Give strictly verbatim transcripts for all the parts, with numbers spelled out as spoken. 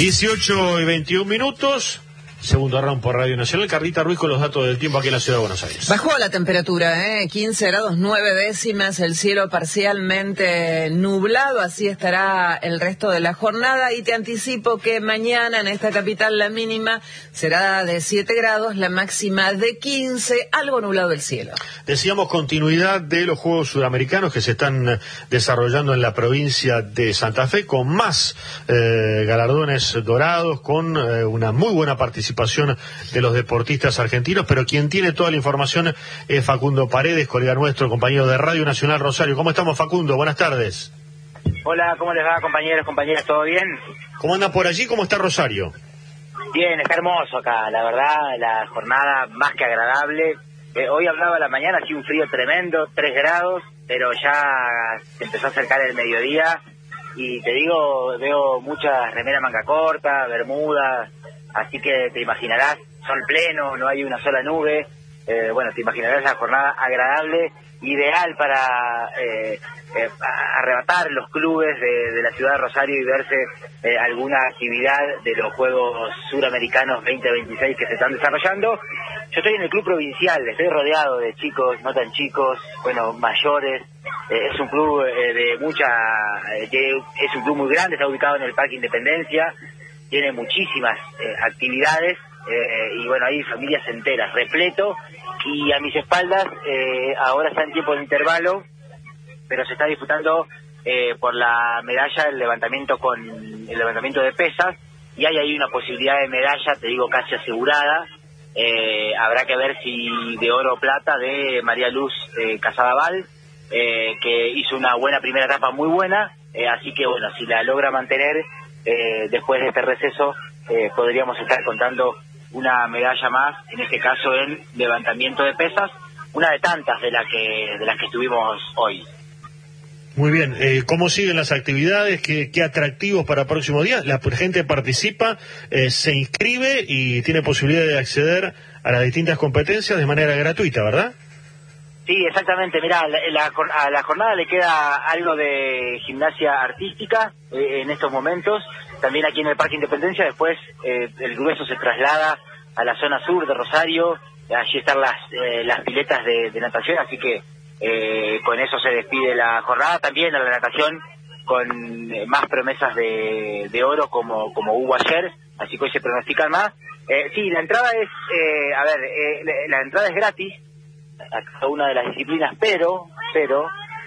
dieciocho y veintiún minutos. Segundo round por Radio Nacional. Carlita Ruiz con los datos del tiempo aquí en la ciudad de Buenos Aires. Bajó la temperatura, ¿eh? quince grados nueve décimas, el cielo parcialmente nublado, así estará el resto de la jornada. Y te anticipo que mañana en esta capital la mínima será de siete grados, la máxima de quince, algo nublado el cielo. Decíamos continuidad de los Juegos Sudamericanos que se están desarrollando en la provincia de Santa Fe, con más eh, galardones dorados, con eh, una muy buena participación de los deportistas argentinos, pero quien tiene toda la información es Facundo Paredes, colega nuestro, compañero de Radio Nacional Rosario. ¿Cómo estamos, Facundo? Buenas tardes. Hola, ¿cómo les va, compañeros, compañeras? ¿Todo bien? ¿Cómo andan por allí? ¿Cómo está Rosario? Bien, está hermoso acá, la verdad, la jornada más que agradable. Eh, hoy hablaba a la mañana, así un frío tremendo, tres grados, pero ya se empezó a acercar el mediodía y te digo, veo muchas remeras manga corta, bermudas. Así que te imaginarás, sol pleno, no hay una sola nube, eh, bueno, te imaginarás la jornada agradable, ideal para eh, eh, arrebatar los clubes de, de la ciudad de Rosario y verse eh, alguna actividad de los Juegos Suramericanos veinte veintiséis que se están desarrollando. Yo estoy en el club provincial, estoy rodeado de chicos, no tan chicos, bueno, mayores. Eh, es un club eh, de mucha, eh, es un club muy grande, está ubicado en el Parque Independencia. Tiene muchísimas eh, actividades eh, y bueno, hay familias enteras, repleto, y a mis espaldas eh, ahora está en tiempo de intervalo, pero se está disputando eh, por la medalla el levantamiento con el levantamiento de pesas, y hay ahí una posibilidad de medalla, te digo, casi asegurada. Eh, habrá que ver si de oro o plata de María Luz eh, Casadaval, eh, que hizo una buena primera etapa, muy buena, eh, así que bueno, si la logra mantener, Eh, después de este receso eh, podríamos estar contando una medalla más, en este caso en levantamiento de pesas, una de tantas de las que de las que estuvimos hoy. Muy bien, eh, ¿cómo siguen las actividades? ¿Qué, qué atractivos para el próximo día? La gente participa, eh, se inscribe y tiene posibilidad de acceder a las distintas competencias de manera gratuita, ¿verdad? Sí, exactamente. Mirá, la, la, a la jornada le queda algo de gimnasia artística eh, en estos momentos. También aquí en el Parque Independencia, después eh, el grueso se traslada a la zona sur de Rosario. Allí están las eh, las piletas de, de natación, así que eh, con eso se despide la jornada. También a la natación con eh, más promesas de, de oro como, como hubo ayer, así que hoy se pronostican más. Eh, sí, la entrada es, eh, a ver, eh, la, la entrada es gratis a cada una de las disciplinas, pero pero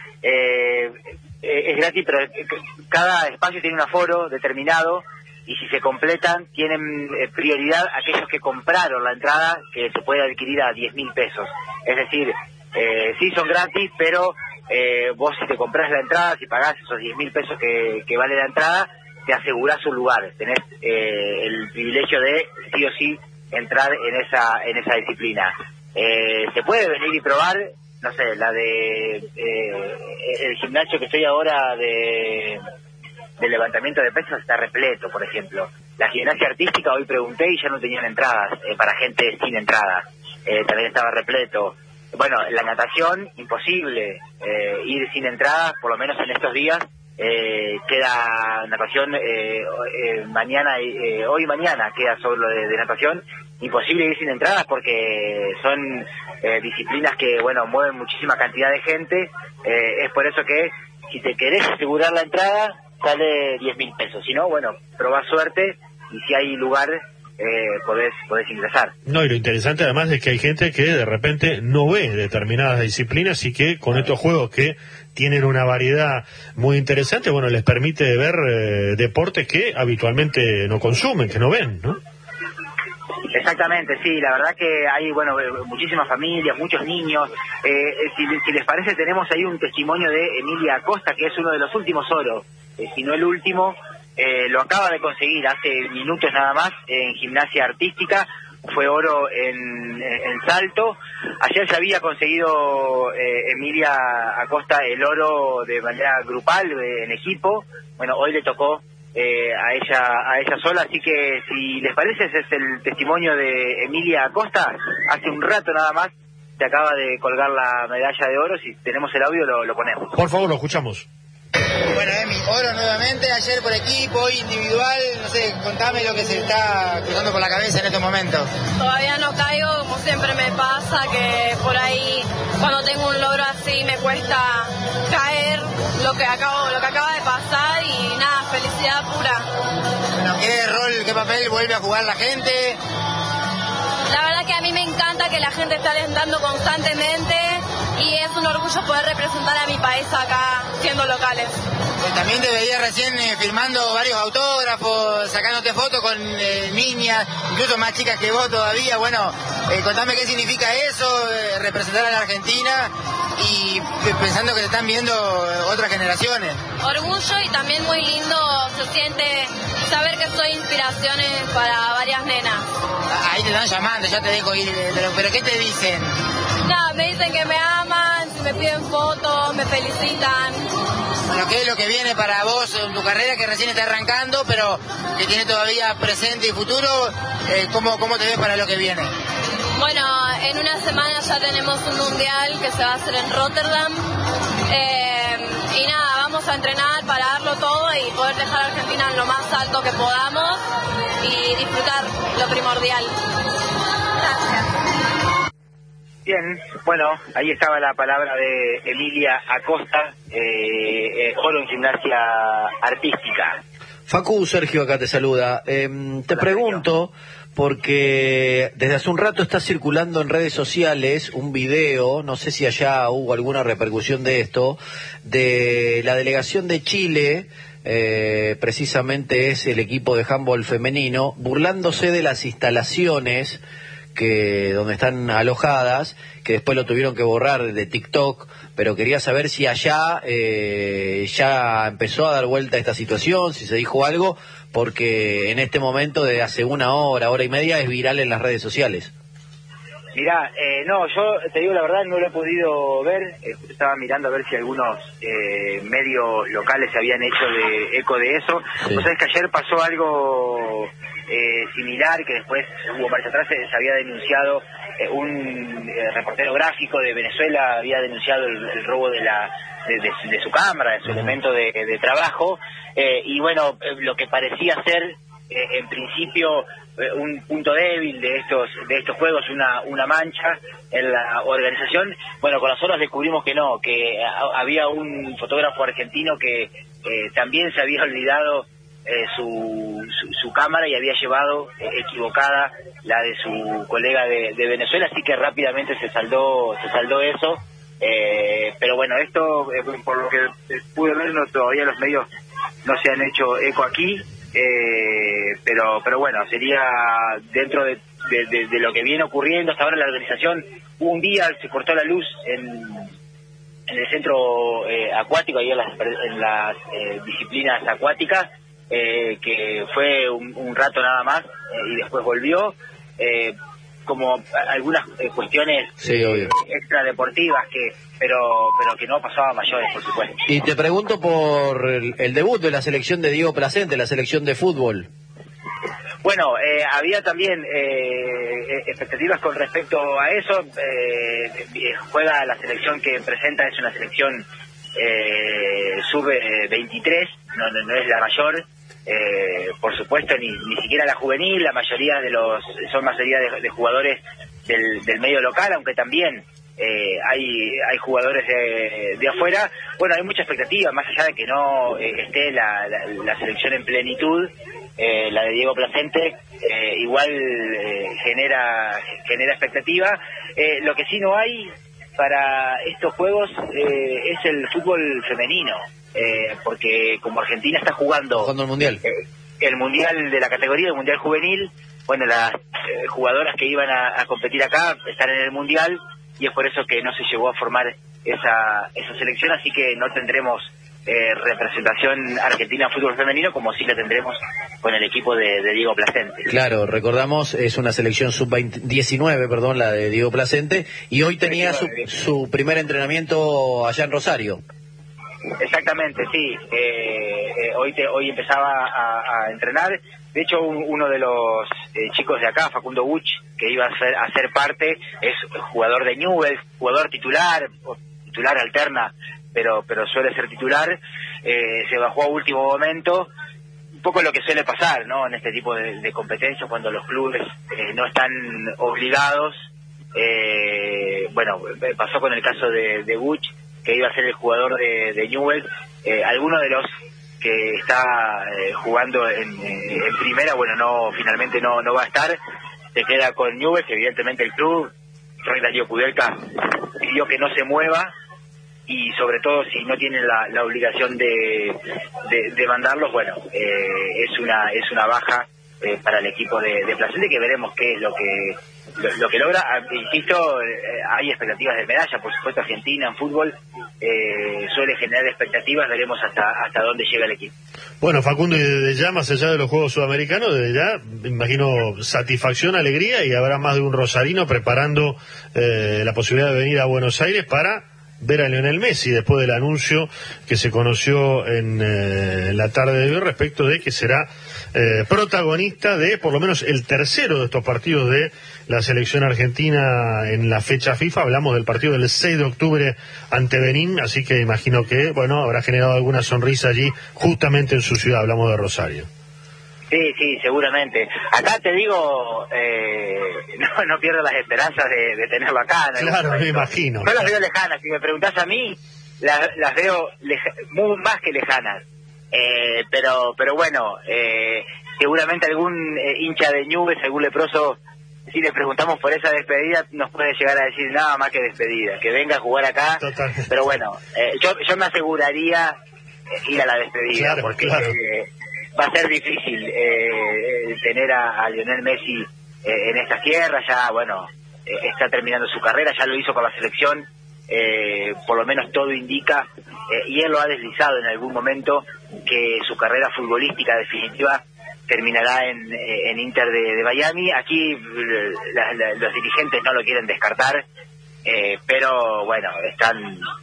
eh, es gratis, pero cada espacio tiene un aforo determinado y si se completan tienen prioridad aquellos que compraron la entrada, que se puede adquirir a diez mil pesos. Es decir, eh, sí son gratis, pero eh, vos si te compras la entrada, si pagás esos diez mil pesos que, que vale la entrada, te asegurás un lugar, tenés eh, el privilegio de sí o sí entrar en esa en esa disciplina. Eh, se puede venir y probar, no sé, la de eh, el gimnasio que estoy ahora de, de levantamiento de pesas está repleto, por ejemplo. La gimnasia artística hoy pregunté y ya no tenían entradas, eh, para gente sin entrada, eh, también estaba repleto. Bueno, la natación, imposible eh, ir sin entradas, por lo menos en estos días. Eh, queda natación eh, eh, mañana, eh, hoy y mañana queda solo de, de natación. Imposible ir sin entradas porque son eh, disciplinas que, bueno, mueven muchísima cantidad de gente. Eh, es por eso que si te querés asegurar la entrada, sale diez mil pesos. Si no, bueno, probá suerte y si hay lugar, eh, podés, podés ingresar. No, y lo interesante además es que hay gente que de repente no ve determinadas disciplinas y que con estos juegos que tienen una variedad muy interesante, bueno, les permite ver eh, deportes que habitualmente no consumen, que no ven, ¿no? Exactamente, sí, la verdad que hay, bueno, muchísimas familias, muchos niños. Eh, si, si les parece, tenemos ahí un testimonio de Emilia Acosta, que es uno de los últimos oros, eh, si no el último, eh, lo acaba de conseguir hace minutos nada más en gimnasia artística, fue oro en, en salto. Ayer se había conseguido eh, Emilia Acosta el oro de manera grupal, eh, en equipo. Bueno, hoy le tocó Eh, a ella a ella sola, así que si les parece, ese es el testimonio de Emilia Acosta. Hace un rato nada más se acaba de colgar la medalla de oro. Si tenemos el audio lo, lo ponemos. Por favor, lo escuchamos. Bueno, Emi, oro nuevamente, ayer por equipo, hoy individual, no sé, contame lo que se está cruzando por la cabeza en estos momentos. Todavía no caigo, como siempre me pasa, que por ahí cuando tengo un logro así me cuesta caer lo que acabo, lo que acaba de pasar y nada, felicidad pura. Bueno, ¿qué rol, qué papel vuelve a jugar la gente? La verdad que a mí me encanta que la gente esté alentando constantemente y es un orgullo poder representar a mi país acá siendo locales. Eh, también te veía recién eh, firmando varios autógrafos, sacándote fotos con eh, niñas, incluso más chicas que vos todavía. Bueno, eh, contame qué significa eso, eh, representar a la Argentina y eh, pensando que te están viendo eh, otras generaciones. Orgullo y también muy lindo se siente saber que soy inspiraciones para varias nenas. Ahí te están llamando, ya te dejo ir, pero, pero ¿qué te dicen? Nada, me dicen que me aman, me piden fotos, me felicitan. Bueno, ¿qué es lo que viene para vos en tu carrera que recién está arrancando, pero que tiene todavía presente y futuro? Eh, ¿cómo, ¿Cómo te ves para lo que viene? Bueno, en una semana ya tenemos un mundial que se va a hacer en Rotterdam. Eh, y nada, vamos a entrenar para darlo todo y poder dejar a Argentina en lo más alto que podamos y disfrutar lo primordial. Gracias. Bien, bueno, ahí estaba la palabra de Emilia Acosta, eh, eh, oro en gimnasia artística. Facu, Sergio acá te saluda. Eh, te pregunto, porque desde hace un rato está circulando en redes sociales un video, no sé si allá hubo alguna repercusión de esto, de la delegación de Chile, eh, precisamente es el equipo de handball femenino, burlándose de las instalaciones que donde están alojadas, que después lo tuvieron que borrar de TikTok, pero quería saber si allá eh, ya empezó a dar vuelta a esta situación, si se dijo algo, porque en este momento de hace una hora, hora y media es viral en las redes sociales. Mirá, eh, no, yo te digo la verdad, no lo he podido ver, eh, estaba mirando a ver si algunos eh, medios locales se habían hecho de eco de eso. Sí. Vos sabés que ayer pasó algo eh, similar, que después hubo marcha atrás, se, se había denunciado, eh, un eh, reportero gráfico de Venezuela había denunciado el, el robo de la de, de, de su cámara, de su uh-huh. elemento de, de trabajo, eh, y bueno, eh, lo que parecía ser eh, en principio un punto débil de estos de estos juegos, una una mancha en la organización. Bueno, con las horas descubrimos que no, que a, había un fotógrafo argentino que eh, también se había olvidado eh, su, su su cámara y había llevado eh, equivocada la de su colega de, de Venezuela, así que rápidamente se saldó se saldó eso. Eh, pero bueno, esto eh, por lo que pude ver, no, todavía los medios no se han hecho eco aquí. Eh, pero pero bueno, sería dentro de, de, de, de lo que viene ocurriendo hasta ahora en la organización. Un día se cortó la luz en, en el centro eh, acuático, ahí en las, en las eh, disciplinas acuáticas, eh, que fue un, un rato nada más, eh, y después volvió, eh, como algunas eh, cuestiones sí, obvio. extradeportivas que pero pero que no pasaba a mayores, por supuesto. Y te pregunto por el, el debut de la selección de Diego Placente, la selección de fútbol. Bueno, eh, había también eh, expectativas con respecto a eso. Eh, juega la selección que presenta, es una selección eh, sub veintitrés, no, no, no es la mayor. Eh, por supuesto, ni, ni siquiera la juvenil, la mayoría de los son mayoría de, de jugadores del, del medio local, aunque también eh, hay hay jugadores de, de afuera. Bueno, hay mucha expectativa, más allá de que no eh, esté la, la, la selección en plenitud, eh, la de Diego Placente eh, igual eh, genera genera expectativa. Eh, lo que sí no hay para estos juegos eh, es el fútbol femenino. Eh, porque como Argentina está jugando, jugando el mundial eh, el mundial de la categoría, el mundial juvenil, bueno, las eh, jugadoras que iban a, a competir acá están en el mundial y es por eso que no se llegó a formar esa esa selección, así que no tendremos eh, representación argentina en fútbol femenino como sí la tendremos con el equipo de, de Diego Placente. Claro, recordamos, es una selección sub diecinueve, perdón, la de Diego Placente, y hoy tenía su, su primer entrenamiento allá en Rosario. Exactamente, sí. Eh, eh, hoy te, hoy empezaba a, a entrenar. De hecho, un, uno de los eh, chicos de acá, Facundo Buch, que iba a ser, a ser parte, es jugador de Newell's, jugador titular, o titular alterna pero pero suele ser titular. Eh, se bajó a último momento, un poco lo que suele pasar, ¿no? En este tipo de, de competencias, cuando los clubes eh, no están obligados. Eh, bueno, pasó con el caso de, de Butch, que iba a ser el jugador de, de Newell's. Eh, alguno de los que está eh, jugando en, en primera, bueno, no finalmente no no va a estar, se queda con Newell's. Evidentemente el club, Roy Darío Kudelka, pidió que no se mueva, y sobre todo si no tienen la, la obligación de, de, de mandarlos, bueno, eh, es una es una baja eh, para el equipo de, de Platense, que veremos qué es lo que lo, lo que logra. Insisto, eh, hay expectativas de medalla, por supuesto. Argentina en fútbol eh, suele generar expectativas, veremos hasta hasta dónde llega el equipo. Bueno, Facundo, y desde ya, más allá de los Juegos Sudamericanos, desde ya, me imagino satisfacción, alegría, y habrá más de un rosarino preparando eh, la posibilidad de venir a Buenos Aires para ver a Lionel Messi, después del anuncio que se conoció en, eh, en la tarde de hoy respecto de que será eh, protagonista de por lo menos el tercero de estos partidos de la selección argentina en la fecha FIFA. Hablamos del partido del seis de octubre ante Benín, así que imagino que, bueno, habrá generado alguna sonrisa allí, justamente en su ciudad. Hablamos de Rosario. Sí, sí, seguramente. Acá te digo, eh, no, no pierdo las esperanzas de, de tenerlo acá. Claro, me imagino. No las veo lejanas. Si me preguntás a mí, las, las veo leja, muy más que lejanas. Eh, pero pero bueno, eh, seguramente algún eh, hincha de Newell's, algún leproso, si le preguntamos por esa despedida, nos puede llegar a decir nada más que despedida, que venga a jugar acá. Totalmente. Pero bueno, eh, yo, yo me aseguraría ir a la despedida, claro, porque... Claro. Eh, va a ser difícil eh, tener a, a Lionel Messi eh, en estas tierras. Ya, bueno, eh, está terminando su carrera, ya lo hizo con la selección, eh, por lo menos todo indica, eh, y él lo ha deslizado en algún momento, que su carrera futbolística definitiva terminará en, en Inter de, de Miami. Aquí la, la, los dirigentes no lo quieren descartar, eh, pero bueno, están,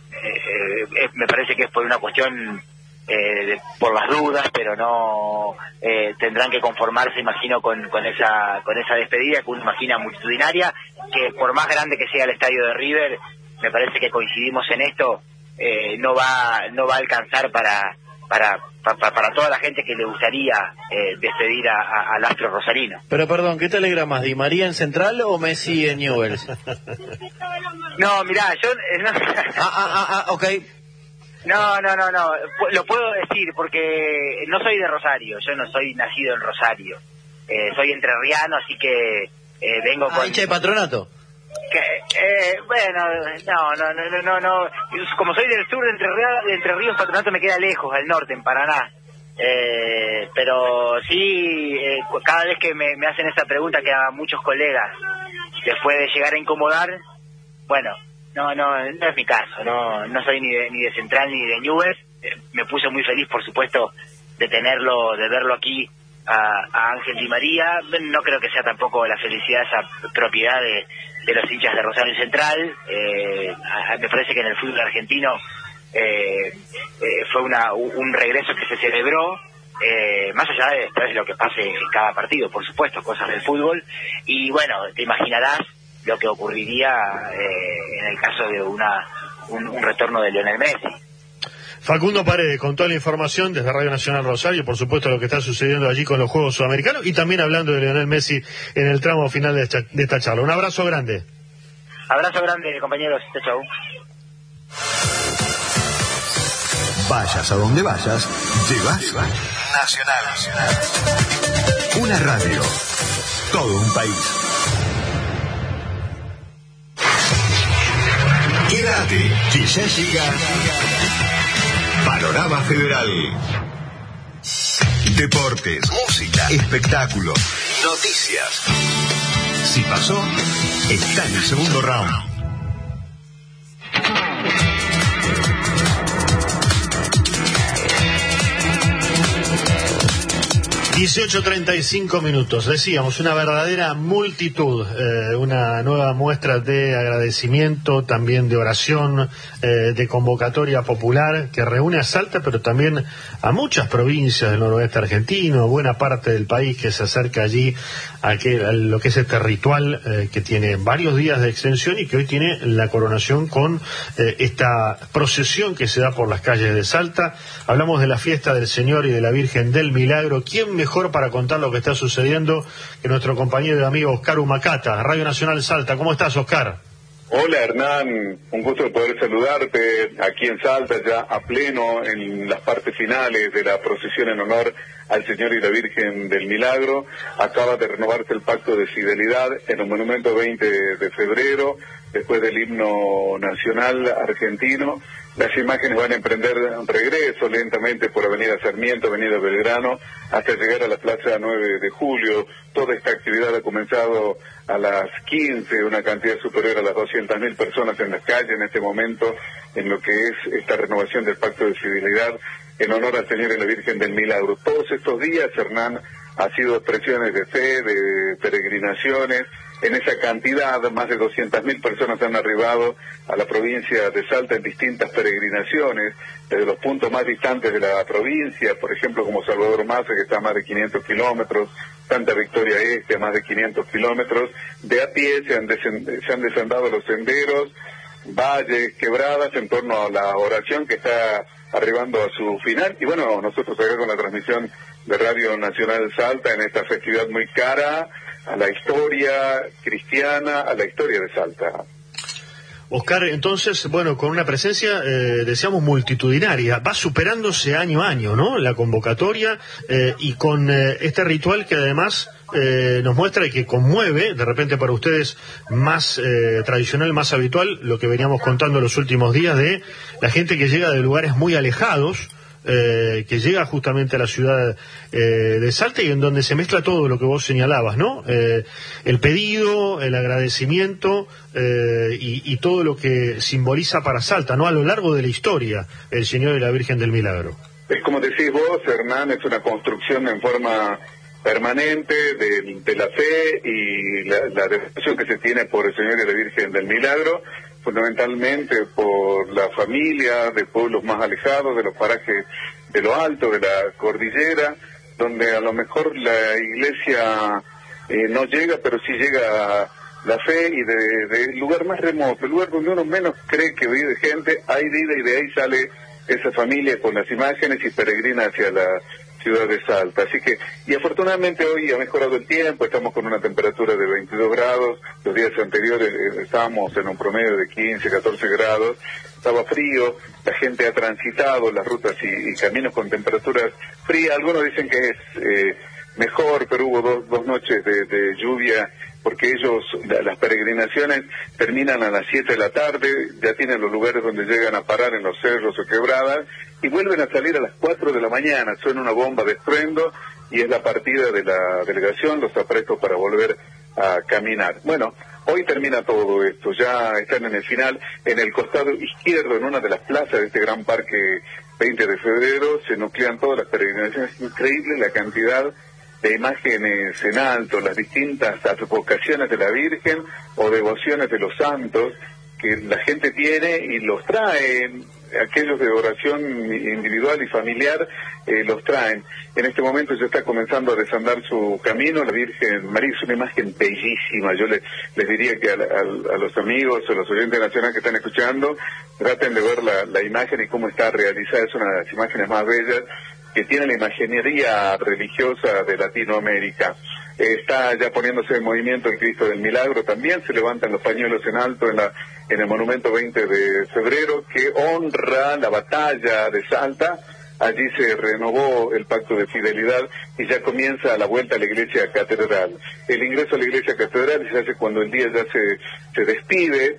eh, eh, me parece que es por una cuestión... Eh, de, por las dudas, pero no eh, tendrán que conformarse, imagino, con, con esa con esa despedida, que uno imagina multitudinaria, que por más grande que sea el estadio de River, me parece que coincidimos en esto, eh, no va no va a alcanzar para para para, para toda la gente que le gustaría eh, despedir a, a, al astro rosarino. Pero perdón, ¿qué te alegra más, Di María en Central o Messi en Newell's? No, mirá, yo... Eh, no... ah, ah, ah, ok. No, no, no, no, lo puedo decir porque no soy de Rosario, yo no soy nacido en Rosario, eh, soy entrerriano, así que eh, vengo ah, con... ¿hincha de Patronato? Que, eh, bueno, no, no, no, no, no, como soy del sur de Entre, de Entre Ríos, Patronato me queda lejos, al norte, en Paraná, eh, pero sí, eh, cada vez que me, me hacen esa pregunta, que a muchos colegas les puede llegar a incomodar, bueno... No, no, no es mi caso, no no soy ni de, ni de Central ni de Newell's. Eh, me puse muy feliz, por supuesto, de tenerlo, de verlo aquí a, a Ángel Di María. No creo que sea tampoco la felicidad esa propiedad de, de los hinchas de Rosario Central. Eh, a, me parece que en el fútbol argentino eh, eh, fue una un regreso que se celebró, eh, más allá de después de lo que pase en cada partido, por supuesto, cosas del fútbol. Y bueno, te imaginarás lo que ocurriría eh, en el caso de una un, un retorno de Lionel Messi. Facundo Paredes, con toda la información desde Radio Nacional Rosario, por supuesto lo que está sucediendo allí con los Juegos Sudamericanos, y también hablando de Lionel Messi en el tramo final de esta, de esta charla. Un abrazo grande. Abrazo grande, compañeros. Chau. Vayas a donde vayas, llevas Nacional. Nacional. Una radio, todo un país. Quédate, que ya llega Panorama Federal. Deportes, música, espectáculos, noticias. Si pasó, está en el segundo round. dieciocho treinta y cinco minutos, decíamos, una verdadera multitud, eh, una nueva muestra de agradecimiento, también de oración, eh, de convocatoria popular que reúne a Salta, pero también a muchas provincias del noroeste argentino, buena parte del país que se acerca allí a, que, a lo que es este ritual eh, que tiene varios días de extensión y que hoy tiene la coronación con eh, esta procesión que se da por las calles de Salta. Hablamos de la fiesta del Señor y de la Virgen del Milagro. ¿Quién mejor para contar lo que está sucediendo que nuestro compañero y amigo Oscar Humacata, Radio Nacional Salta? ¿Cómo estás, Oscar? Hola, Hernán, un gusto de poder saludarte aquí en Salta, ya a pleno en las partes finales de la procesión en honor al Señor y la Virgen del Milagro. Acaba de renovarse el pacto de fidelidad en el monumento veinte de febrero, después del himno nacional argentino. Las imágenes van a emprender un regreso lentamente por Avenida Sarmiento, Avenida Belgrano, hasta llegar a la Plaza nueve de julio. Toda esta actividad ha comenzado a las quince, una cantidad superior a las doscientas mil personas en las calles en este momento, en lo que es esta renovación del Pacto de Fidelidad en honor al Señor y la Virgen del Milagro. Todos estos días, Hernán, ha sido expresiones de fe, de peregrinaciones. En esa cantidad, más de doscientas mil personas han arribado a la provincia de Salta en distintas peregrinaciones, desde los puntos más distantes de la provincia, por ejemplo, como Salvador Maza, que está a más de quinientos kilómetros, Santa Victoria Este, a más de quinientos kilómetros. De a pie se han, se han desandado los senderos, valles, quebradas, en torno a la oración que está arribando a su final. Y bueno, nosotros acá con la transmisión de Radio Nacional Salta en esta festividad muy cara a la historia cristiana, a la historia de Salta. Oscar, entonces, bueno, con una presencia, eh, decíamos, multitudinaria, va superándose año a año, ¿no?, la convocatoria, eh, y con eh, este ritual que además eh, nos muestra y que conmueve, de repente para ustedes más eh, tradicional, más habitual, lo que veníamos contando los últimos días de la gente que llega de lugares muy alejados, Eh, que llega justamente a la ciudad eh, de Salta y en donde se mezcla todo lo que vos señalabas, ¿no? Eh, el pedido, el agradecimiento eh, y, y todo lo que simboliza para Salta, ¿no?, a lo largo de la historia, el Señor y la Virgen del Milagro. Es como decís vos, Hernán, es una construcción en forma permanente de, de la fe y la, la devoción que se tiene por el Señor y la Virgen del Milagro, fundamentalmente por la familia de pueblos más alejados, de los parajes de lo alto, de la cordillera, donde a lo mejor la iglesia eh, no llega, pero sí llega la fe, y de, de lugar más remoto, el lugar donde uno menos cree que vive gente, hay vida y de ahí sale esa familia con las imágenes y peregrina hacia la ciudad de Salta. Así que, y afortunadamente hoy ha mejorado el tiempo, estamos con una temperatura de veintidós grados, los días anteriores eh, estábamos en un promedio de quince, catorce grados, estaba frío, la gente ha transitado las rutas y, y caminos con temperaturas frías. Algunos dicen que es eh, mejor, pero hubo dos, dos noches de, de lluvia, porque ellos, la, las peregrinaciones terminan a las siete de la tarde, ya tienen los lugares donde llegan a parar en los cerros o quebradas, y vuelven a salir a las cuatro de la mañana, suena una bomba de estruendo, y es la partida de la delegación, los aprestos para volver a caminar. Bueno, hoy termina todo esto, ya están en el final, en el costado izquierdo, en una de las plazas de este gran parque veinte de febrero, se nuclean todas las peregrinaciones. Es increíble la cantidad de imágenes en alto, las distintas advocaciones de la Virgen o devociones de los santos que la gente tiene y los traen, aquellos de oración individual y familiar, eh, los traen. En este momento ya está comenzando a desandar su camino la Virgen María, es una imagen bellísima. Yo les, les diría que a, a, a los amigos o los oyentes nacionales que están escuchando, traten de ver la, la imagen y cómo está realizada, es una de las imágenes más bellas que tiene la imaginería religiosa de Latinoamérica. Eh, está ya poniéndose en movimiento el Cristo del Milagro, también se levantan los pañuelos en alto en, la, en el monumento veinte de febrero, que honra la batalla de Salta. Allí se renovó el pacto de fidelidad y ya comienza la vuelta a la iglesia catedral. El ingreso a la iglesia catedral se hace cuando el día ya se, se despide,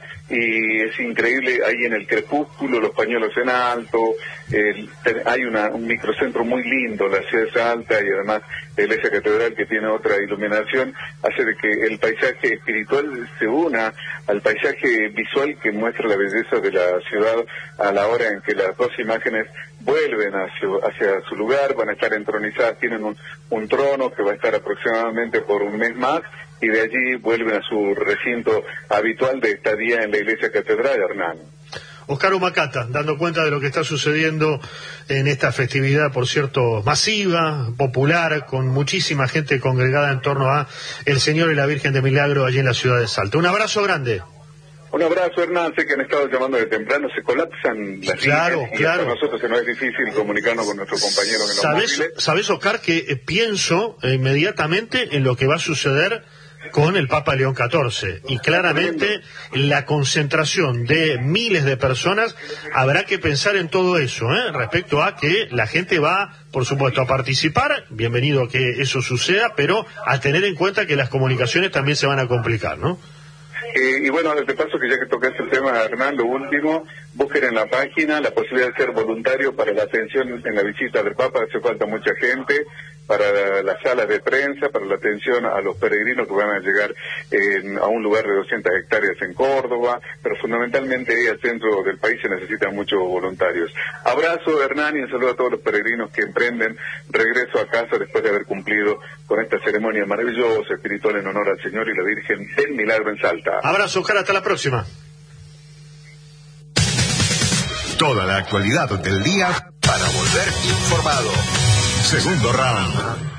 y es increíble, ahí en el crepúsculo, los pañuelos en alto, el, hay una, un microcentro muy lindo, la ciudad de Salta, y además la iglesia catedral, que tiene otra iluminación, hace de que el paisaje espiritual se una al paisaje visual que muestra la belleza de la ciudad a la hora en que las dos imágenes vuelven hacia, hacia su lugar, van a estar entronizadas, tienen un, un trono que va a estar aproximadamente por un mes más, y de allí vuelven a su recinto habitual de estadía en la iglesia catedral, Hernán. Oscar Humacata, dando cuenta de lo que está sucediendo en esta festividad, por cierto, masiva, popular, con muchísima gente congregada en torno a el Señor y la Virgen de Milagro allí en la ciudad de Salta. Un abrazo grande. Un abrazo, Hernán. Sé que han estado llamando de temprano, se colapsan las claro, líneas, y claro. para nosotros se nos es difícil comunicarnos con nuestros compañeros en los ¿Sabes, móviles. ¿Sabes, Oscar, que eh, pienso eh, inmediatamente en lo que va a suceder con el Papa León catorce? Y claramente la concentración de miles de personas, habrá que pensar en todo eso, ¿eh? Respecto a que la gente va, por supuesto, a participar, bienvenido que eso suceda, pero a tener en cuenta que las comunicaciones también se van a complicar, ¿no? Eh, y bueno, de paso que ya que tocaste el tema, Hernán, lo último, busquen en la página la posibilidad de ser voluntario para la atención en la visita del Papa. Hace falta mucha gente para las salas de prensa, para la atención a los peregrinos que van a llegar eh, a un lugar de doscientas hectáreas en Córdoba, pero fundamentalmente ahí al centro del país se necesitan muchos voluntarios. Abrazo, Hernán, y un saludo a todos los peregrinos que emprenden regreso a casa después de haber cumplido con esta ceremonia maravillosa, espiritual, en honor al Señor y la Virgen del Milagro en Salta. Abrazo, Oscar, hasta la próxima. Toda la actualidad del día para volver informado. Segundo round.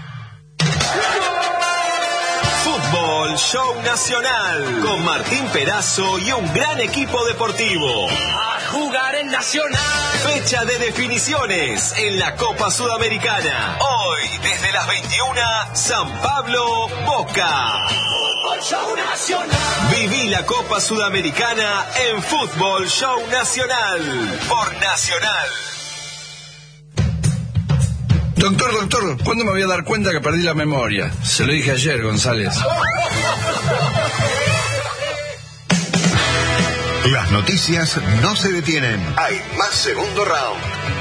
Fútbol Show Nacional con Martín Perazo y un gran equipo deportivo. A jugar en Nacional. Fecha de definiciones en la Copa Sudamericana. Hoy, desde las veintiuna, San Pablo, Boca. Fútbol Show Nacional. Viví la Copa Sudamericana en Fútbol Show Nacional por Nacional. Doctor, doctor, ¿cuándo me voy a dar cuenta que perdí la memoria? Se lo dije ayer, González. Las noticias no se detienen. Hay más segundo round.